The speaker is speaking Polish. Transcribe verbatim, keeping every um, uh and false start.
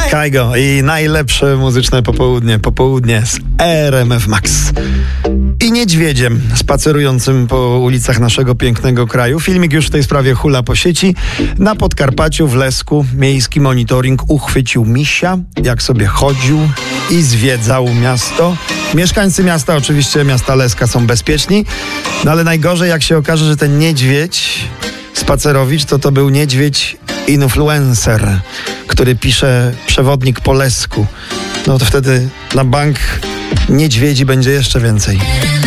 Kygo i najlepsze muzyczne popołudnie, popołudnie z R M F Max. I niedźwiedziem spacerującym po ulicach naszego pięknego kraju. Filmik już w tej sprawie hula po sieci. Na Podkarpaciu w Lesku miejski monitoring uchwycił misia, jak sobie chodził i zwiedzał miasto. Mieszkańcy miasta, oczywiście miasta Leska, są bezpieczni, no ale najgorzej, jak się okaże, że ten niedźwiedź spacerowicz to to był niedźwiedź influencer, który pisze przewodnik po Lesku. No to wtedy na bank niedźwiedzi będzie jeszcze więcej.